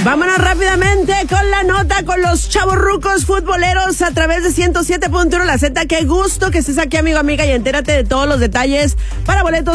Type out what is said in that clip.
Vámonos rápidamente con la nota con los chavorrucos futboleros a través de 107.1 La Z. Qué gusto que estés aquí, amigo, amiga, y entérate de todos los detalles para boletos